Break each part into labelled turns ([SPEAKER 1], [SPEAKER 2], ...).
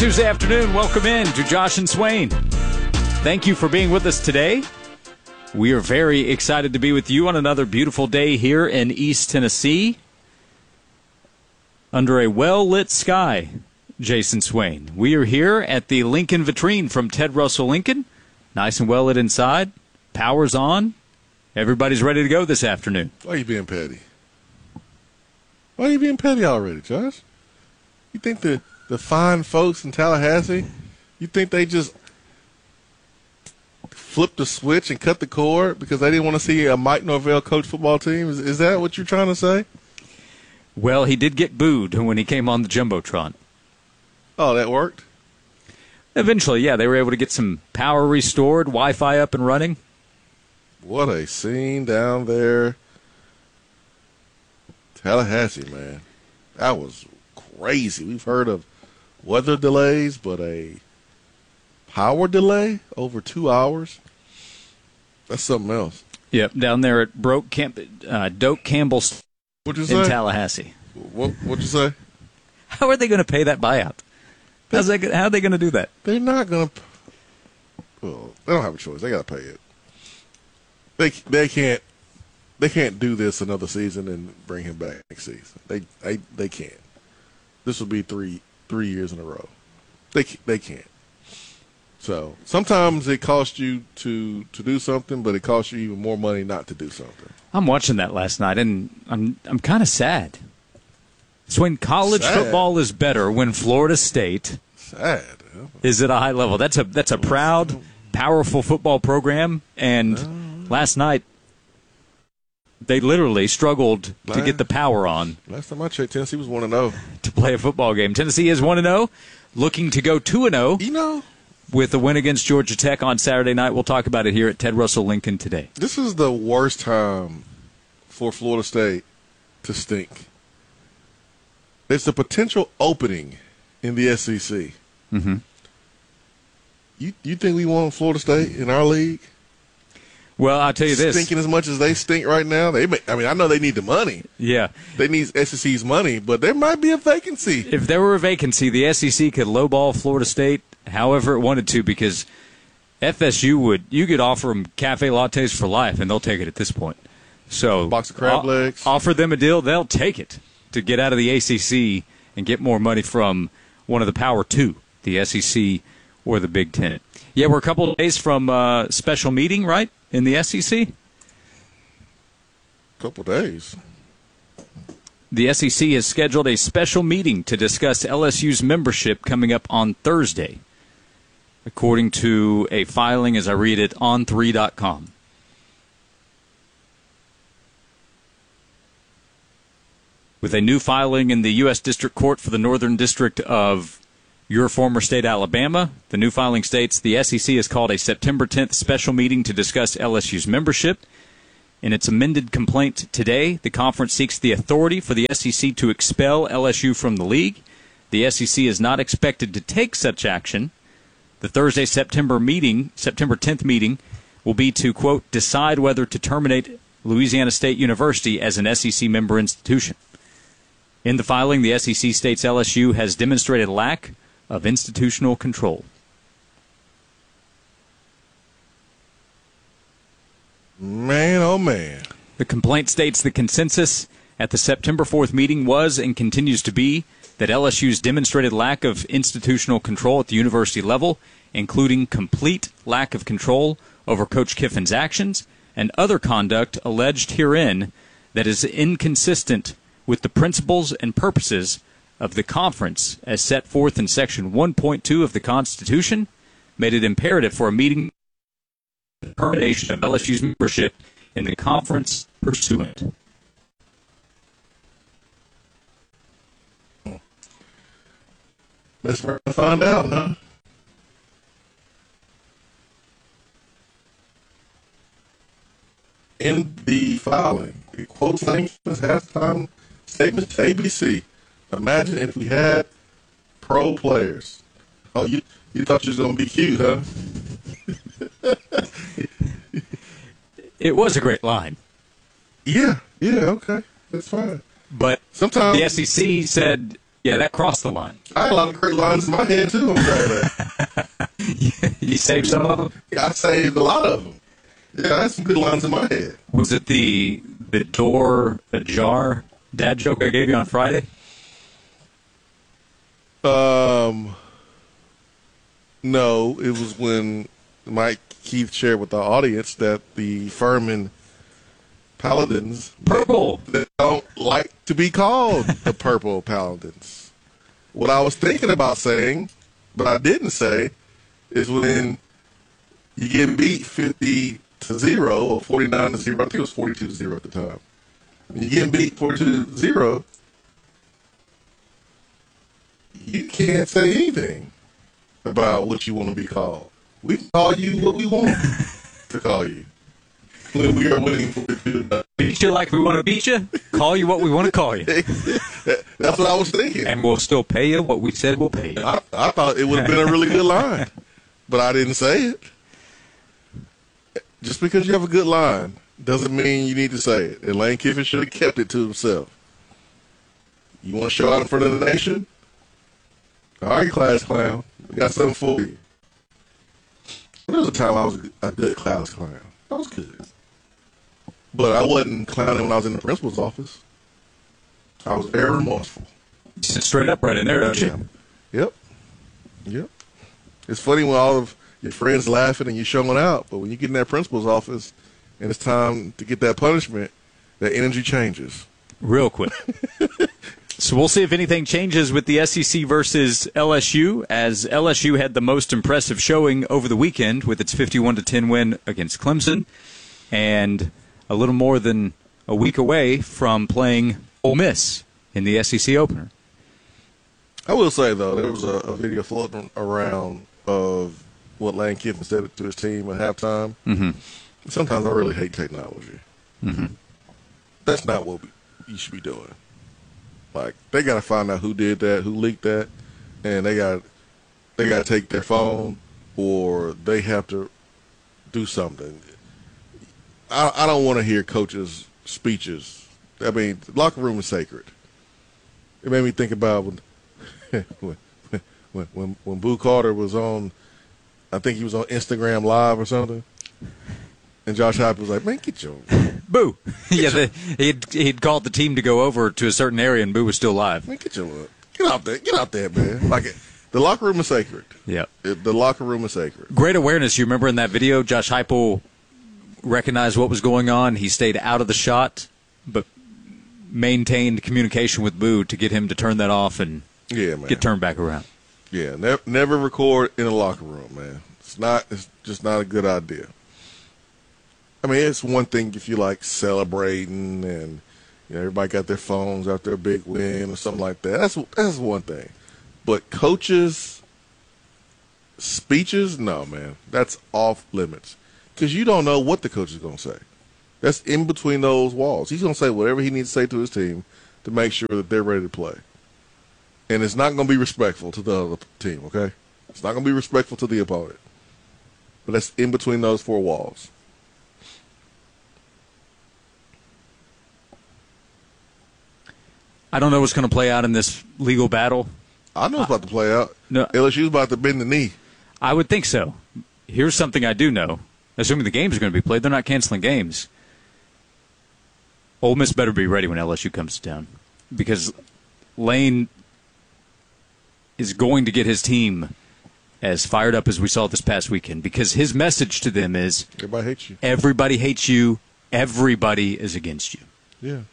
[SPEAKER 1] Tuesday afternoon, welcome in to Josh and Swain. Thank you for being with us today. We are very excited to be with you on another beautiful day here in East Tennessee. Under a well-lit sky, Jason Swain. We are here at the Lincoln Vitrine from Ted Russell Lincoln. Nice and well lit inside. Power's on. Everybody's ready to go this afternoon.
[SPEAKER 2] Why are you being petty? Why are you being petty already, Josh? You think the fine folks in Tallahassee, you think they just flipped the switch and cut the cord because they didn't want to see a Mike Norvell coach football team? Is that what you're trying to say?
[SPEAKER 1] Well, he did get booed when he came on the Jumbotron.
[SPEAKER 2] Oh, that worked?
[SPEAKER 1] Eventually, yeah, they were able to get some power restored, Wi-Fi up and running.
[SPEAKER 2] What a scene down there. Tallahassee, man. That was crazy. We've heard of weather delays, but a power delay over 2 hours? That's something else.
[SPEAKER 1] Yep, down there at Doak Campbell
[SPEAKER 2] What'd you
[SPEAKER 1] in
[SPEAKER 2] say?
[SPEAKER 1] Tallahassee.
[SPEAKER 2] What'd you say?
[SPEAKER 1] How are they going to pay that buyout? How are they going to do that?
[SPEAKER 2] They're not going to. Well, they don't have a choice. They got to pay it. They can't do this another season and bring him back next season. They can't. This will be three years in a row. They can't. So sometimes it costs you to do something, but it costs you even more money not to do something.
[SPEAKER 1] I'm watching that last night, and I'm kind of sad. So when college football is better, when Florida State is at a high level, that's a proud, powerful football program. And last night, they literally struggled to get the power on.
[SPEAKER 2] Last time I checked, Tennessee was 1-0
[SPEAKER 1] to play a football game. Tennessee is 1-0, looking to go 2-0.
[SPEAKER 2] You know,
[SPEAKER 1] with a win against Georgia Tech on Saturday night. We'll talk about it here at Ted Russell Lincoln today.
[SPEAKER 2] This is the worst time for Florida State to stink. There's a potential opening in the SEC.
[SPEAKER 1] Mm-hmm.
[SPEAKER 2] You think we want Florida State in our league?
[SPEAKER 1] Well, I'll tell you this.
[SPEAKER 2] Stinking as much as they stink right now. I know they need the money.
[SPEAKER 1] Yeah.
[SPEAKER 2] They need SEC's money, but there might be a vacancy.
[SPEAKER 1] If there were a vacancy, the SEC could lowball Florida State however it wanted to, because FSU you could offer them cafe lattes for life, and they'll take it at this point. So
[SPEAKER 2] box of crab legs.
[SPEAKER 1] Offer them a deal, they'll take it to get out of the ACC and get more money from one of the Power Two, the SEC or the Big Ten. Yeah, we're a couple of days from a special meeting, right, in the SEC?
[SPEAKER 2] Couple days.
[SPEAKER 1] The SEC has scheduled a special meeting to discuss LSU's membership coming up on Thursday, according to a filing, as I read it, on3.com. With a new filing in the U.S. District Court for the Northern District of your former state, Alabama, the new filing states the SEC has called a September 10th special meeting to discuss LSU's membership. In its amended complaint today, the conference seeks the authority for the SEC to expel LSU from the league. The SEC is not expected to take such action. The Thursday, September 10th meeting will be to, quote, decide whether to terminate Louisiana State University as an SEC member institution. In the filing, the SEC states LSU has demonstrated lack of institutional control.
[SPEAKER 2] Man, oh man.
[SPEAKER 1] The complaint states the consensus at the September 4th meeting was and continues to be that LSU's demonstrated lack of institutional control at the university level, including complete lack of control over Coach Kiffin's actions and other conduct alleged herein that is inconsistent with the principles and purposes of the conference as set forth in Section 1.2 of the Constitution, made it imperative for a meeting termination of LSU's membership in the conference pursuant.
[SPEAKER 2] Let's find out, huh? In the filing, it quotes Langston's halftime statement to ABC. Imagine if we had pro players. Oh, you thought you was going to be cute, huh?
[SPEAKER 1] It was a great line.
[SPEAKER 2] Yeah, okay. That's fine.
[SPEAKER 1] But
[SPEAKER 2] sometimes
[SPEAKER 1] the SEC said Yeah, that crossed the line.
[SPEAKER 2] I had a lot of great lines in my head, too. I'm sorry that.
[SPEAKER 1] You saved some of them?
[SPEAKER 2] Yeah, I saved a lot of them. Yeah, I had some good lines in my head.
[SPEAKER 1] Was it the door ajar dad joke I gave you on Friday?
[SPEAKER 2] No, it was when Mike Keith shared with our audience that the Furman Paladins
[SPEAKER 1] Purple.
[SPEAKER 2] that don't like to be called the Purple Paladins. What I was thinking about saying, but I didn't say, is when you get beat 50-0 or 49-0. I think it was 42-0 at the time. When you get beat 42-0, you can't say anything about what you want to be called. We can call you what we want to call you. When we are winning 42-0.
[SPEAKER 1] Beat you like we want to beat you? Call you what we want to call you.
[SPEAKER 2] That's what I was thinking.
[SPEAKER 1] And we'll still pay you what we said we'll pay you.
[SPEAKER 2] I thought it would have been a really good line, but I didn't say it. Just because you have a good line doesn't mean you need to say it. And Lane Kiffin should have kept it to himself. You want to show out in front of the nation? All right, class clown. We got something for you. There was a time I was a good class clown. I was good. But I wasn't clowning when I was in the principal's office. I was very remorseful.
[SPEAKER 1] You sit straight up right in there, don't you?
[SPEAKER 2] Yep. It's funny when all of your friends laughing and you're showing out, but when you get in that principal's office and it's time to get that punishment, that energy changes.
[SPEAKER 1] Real quick. So we'll see if anything changes with the SEC versus LSU, as LSU had the most impressive showing over the weekend with its 51-10 win against Clemson, and a little more than a week away from playing Ole Miss in the SEC opener.
[SPEAKER 2] I will say, though, there was a video floating around of what Lane Kiffin said to his team at halftime.
[SPEAKER 1] Mm-hmm.
[SPEAKER 2] Sometimes I really hate technology.
[SPEAKER 1] Mm-hmm.
[SPEAKER 2] That's not what you should be doing. Like, they got to find out who did that, who leaked that, and they got to take their phone, or they have to do something. I don't want to hear coaches' speeches. I mean, the locker room is sacred. It made me think about when Boo Carter was on, I think he was on Instagram Live or something, and Josh Heupel was like, "Man, get your
[SPEAKER 1] Boo." Yeah, he'd called the team to go over to a certain area, and Boo was still live.
[SPEAKER 2] Man, get out there, man. Like, the locker room is sacred.
[SPEAKER 1] Yeah,
[SPEAKER 2] the locker room is sacred.
[SPEAKER 1] Great awareness. You remember in that video, Josh Heupel recognized what was going on. He stayed out of the shot, but maintained communication with Boo to get him to turn that off and get turned back around.
[SPEAKER 2] Yeah, never record in a locker room, man. It's just not a good idea. I mean, it's one thing if you like celebrating and everybody got their phones out their big win or something like that. That's one thing. But coaches' speeches, no, man, that's off limits. Because you don't know what the coach is going to say. That's in between those walls. He's going to say whatever he needs to say to his team to make sure that they're ready to play. And it's not going to be respectful to the other team, okay? It's not going to be respectful to the opponent. But that's in between those four walls.
[SPEAKER 1] I don't know what's going to play out in this legal battle.
[SPEAKER 2] I know it's about to play out.
[SPEAKER 1] No,
[SPEAKER 2] LSU's about to bend the knee.
[SPEAKER 1] I would think so. Here's something I do know. Assuming the games are going to be played, they're not canceling games. Ole Miss better be ready when LSU comes to town, because Lane is going to get his team as fired up as we saw this past weekend, because his message to them is
[SPEAKER 2] everybody hates you.
[SPEAKER 1] Everybody hates you. Everybody is against you.
[SPEAKER 2] Yeah.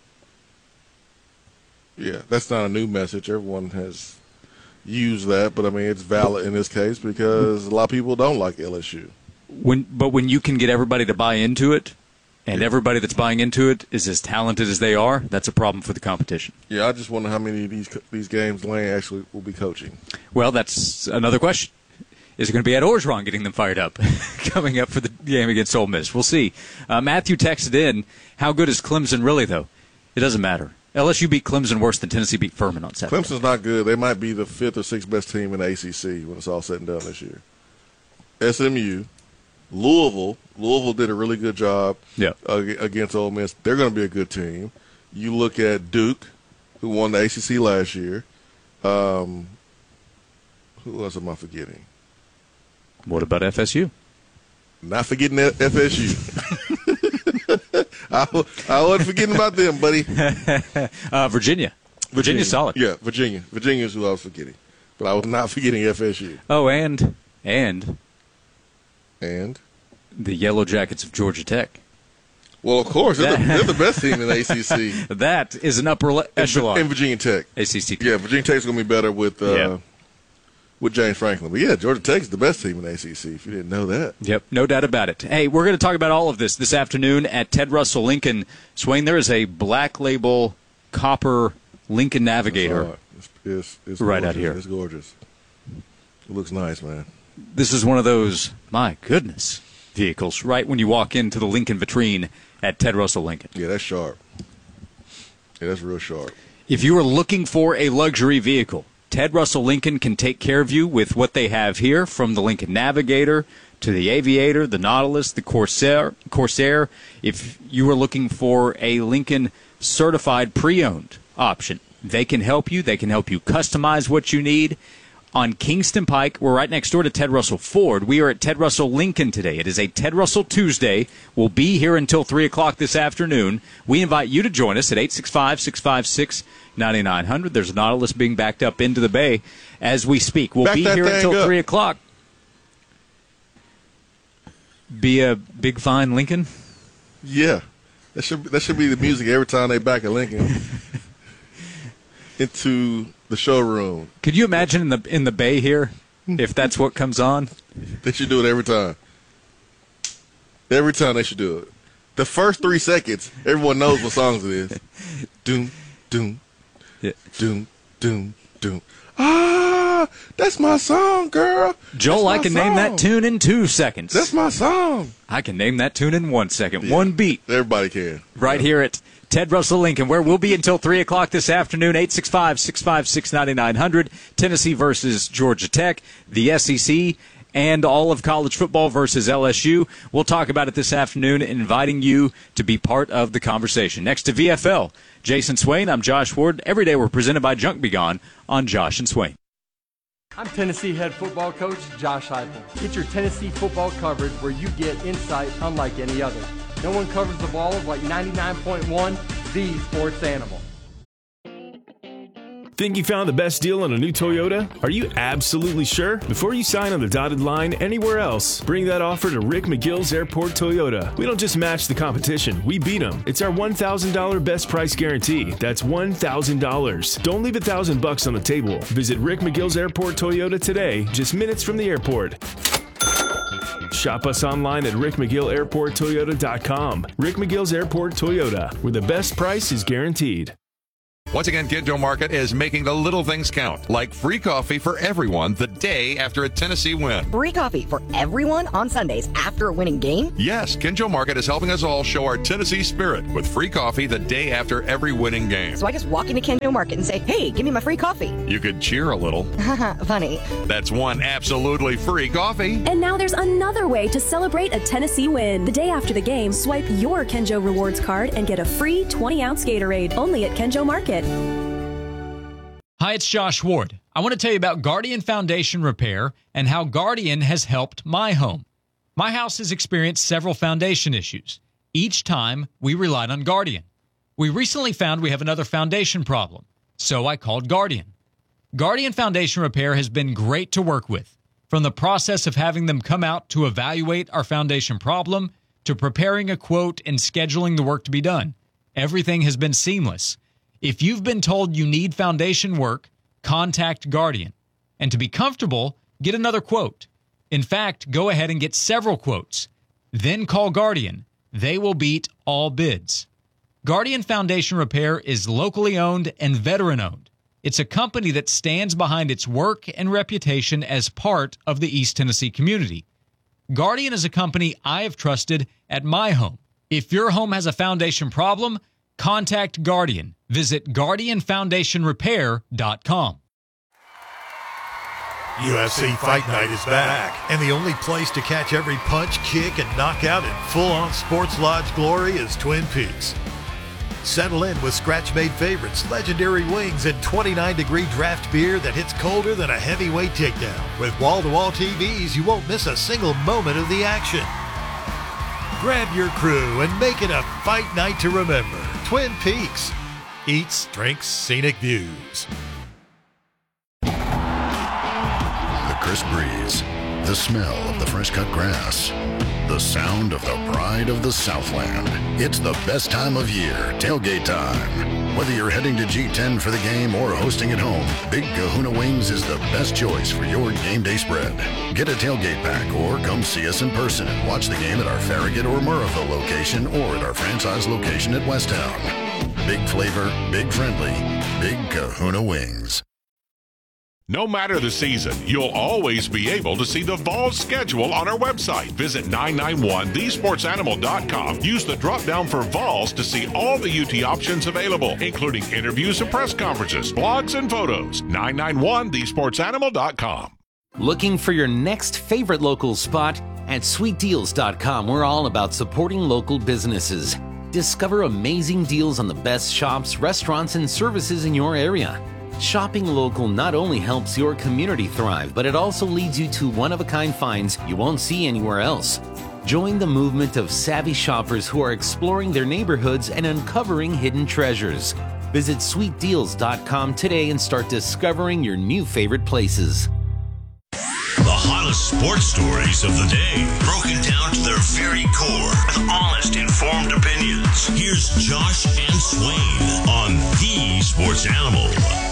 [SPEAKER 2] Yeah, that's not a new message. Everyone has used that, but I mean, it's valid in this case because a lot of people don't like LSU.
[SPEAKER 1] But when you can get everybody to buy into it, and everybody that's buying into it is as talented as they are, that's a problem for the competition.
[SPEAKER 2] Yeah, I just wonder how many of these games Lane actually will be coaching.
[SPEAKER 1] Well, that's another question. Is it going to be Ed Orgeron getting them fired up coming up for the game against Ole Miss? We'll see. Matthew texted in, how good is Clemson really, though? It doesn't matter. LSU beat Clemson worse than Tennessee beat Furman on Saturday.
[SPEAKER 2] Clemson's not good. They might be the 5th or 6th best team in the ACC when it's all said and done this year. SMU, Louisville did a really good job against Ole Miss. They're going to be a good team. You look at Duke, who won the ACC last year. Who else am I forgetting?
[SPEAKER 1] What about FSU?
[SPEAKER 2] Not forgetting FSU. I wasn't forgetting about them, buddy.
[SPEAKER 1] Virginia. Virginia's solid.
[SPEAKER 2] Yeah, Virginia. Virginia is who I was forgetting. But I was not forgetting FSU.
[SPEAKER 1] Oh, and the Yellow Jackets of Georgia Tech.
[SPEAKER 2] Well, of course, they're the best team in the ACC.
[SPEAKER 1] That is an upper echelon.
[SPEAKER 2] And Virginia Tech.
[SPEAKER 1] ACC team.
[SPEAKER 2] Yeah, Virginia Tech's going to be better with James Franklin. But, yeah, Georgia Tech's the best team in the ACC, if you didn't know that.
[SPEAKER 1] Yep, no doubt about it. Hey, we're going to talk about all of this afternoon at Ted Russell Lincoln. Swain, there is a Black Label copper Lincoln Navigator
[SPEAKER 2] it's
[SPEAKER 1] right
[SPEAKER 2] gorgeous.
[SPEAKER 1] out here.
[SPEAKER 2] It's gorgeous. It looks nice, man.
[SPEAKER 1] This is one of those, my goodness, vehicles right when you walk into the Lincoln vitrine at Ted Russell Lincoln.
[SPEAKER 2] Yeah, that's sharp. Yeah, that's real sharp.
[SPEAKER 1] If you are looking for a luxury vehicle, Ted Russell Lincoln can take care of you with what they have here, from the Lincoln Navigator to the Aviator, the Nautilus, the Corsair. If you are looking for a Lincoln certified pre-owned option, they can help you. They can help you customize what you need. On Kingston Pike, we're right next door to Ted Russell Ford. We are at Ted Russell Lincoln today. It is a Ted Russell Tuesday. We'll be here until 3 o'clock this afternoon. We invite you to join us at 865-656-9900. There's a Nautilus being backed up into the bay as we speak. We'll be here until 3 o'clock. Be a big, fine Lincoln?
[SPEAKER 2] Yeah. That should be the music every time they back a Lincoln into the showroom.
[SPEAKER 1] Could you imagine in the bay here if that's what comes on?
[SPEAKER 2] They should do it every time. Every time they should do it. The first 3 seconds, everyone knows what songs it is. Doom, doom, doom, doom, doom. Ah, that's my song, girl.
[SPEAKER 1] Joel, I can name that tune in 2 seconds.
[SPEAKER 2] That's my song.
[SPEAKER 1] I can name that tune in 1 second. Yeah. One beat.
[SPEAKER 2] Everybody can.
[SPEAKER 1] Right here at Ted Russell Lincoln, where we'll be until 3 o'clock this afternoon, 865-656-9900, Tennessee versus Georgia Tech, the SEC, and all of college football versus LSU. We'll talk about it this afternoon, inviting you to be part of the conversation. Next to VFL, Jason Swain, I'm Josh Ward. Every day we're presented by Junk Be Gone on Josh and Swain.
[SPEAKER 3] I'm Tennessee head football coach Josh Heupel. Get your Tennessee football coverage where you get insight unlike any other. No one covers the balls like 99.1, the sports animal.
[SPEAKER 4] Think you found the best deal on a new Toyota? Are you absolutely sure? Before you sign on the dotted line anywhere else, bring that offer to Rick McGill's Airport Toyota. We don't just match the competition, we beat them. It's our $1,000 best price guarantee. That's $1,000. Don't leave $1,000 on the table. Visit Rick McGill's Airport Toyota today, just minutes from the airport. Shop us online at rickmcgillairporttoyota.com. Rick McGill's Airport Toyota, where the best price is guaranteed.
[SPEAKER 5] Once again, Kinjo Market is making the little things count, like free coffee for everyone the day after a Tennessee win.
[SPEAKER 6] Free coffee for everyone on Sundays after a winning game?
[SPEAKER 5] Yes, Kinjo Market is helping us all show our Tennessee spirit with free coffee the day after every winning game.
[SPEAKER 6] So I just walk into Kinjo Market and say, hey, give me my free coffee.
[SPEAKER 5] You could cheer a little.
[SPEAKER 6] Funny.
[SPEAKER 5] That's one absolutely free coffee.
[SPEAKER 7] And now there's another way to celebrate a Tennessee win. The day after the game, swipe your Kinjo Rewards card and get a free 20-ounce Gatorade, only at Kinjo Market.
[SPEAKER 8] Hi, it's Josh Ward. I want to tell you about Guardian Foundation Repair and how Guardian has helped my home. My house has experienced several foundation issues. Each time, we relied on Guardian. We recently found we have another foundation problem, so I called Guardian. Guardian Foundation Repair has been great to work with. From the process of having them come out to evaluate our foundation problem to preparing a quote and scheduling the work to be done, everything has been seamless. If you've been told you need foundation work, contact Guardian. And to be comfortable, get another quote. In fact, go ahead and get several quotes. Then call Guardian. They will beat all bids. Guardian Foundation Repair is locally owned and veteran-owned. It's a company that stands behind its work and reputation as part of the East Tennessee community. Guardian is a company I have trusted at my home. If your home has a foundation problem, contact Guardian. Visit GuardianFoundationRepair.com.
[SPEAKER 9] UFC Fight Night is back, and the only place to catch every punch, kick, and knockout in full-on sports lodge glory is Twin Peaks. Settle in with scratch-made favorites, legendary wings, and 29-degree draft beer that hits colder than a heavyweight takedown. With wall-to-wall TVs, you won't miss a single moment of the action. Grab your crew and make it a fight night to remember. Twin Peaks. Eats, drinks, scenic views.
[SPEAKER 10] The crisp breeze, the smell of the fresh-cut grass, the sound of the pride of the Southland. It's the best time of year, tailgate time. Whether you're heading to G10 for the game or hosting at home, Big Kahuna Wings is the best choice for your game day spread. Get a tailgate pack or come see us in person and watch the game at our Farragut or Murrayville location or at our franchise location at Westtown. Big flavor, big friendly, Big Kahuna Wings.
[SPEAKER 11] No matter the season, you'll always be able to see the Vols schedule on our website. Visit 991thesportsanimal.com. Use the drop-down for Vols to see all the UT options available, including interviews and press conferences, blogs, and photos. 991thesportsanimal.com.
[SPEAKER 12] Looking for your next favorite local spot? At sweetdeals.com, we're all about supporting local businesses. Discover amazing deals on the best shops, restaurants, and services in your area. Shopping local not only helps your community thrive, but it also leads you to one-of-a-kind finds you won't see anywhere else. Join the movement of savvy shoppers who are exploring their neighborhoods and uncovering hidden treasures. Visit sweetdeals.com today and start discovering your new favorite places.
[SPEAKER 13] The hottest sports stories of the day, broken down to their very core with honest, informed opinions. Here's Josh and Swain on The Sports Animal.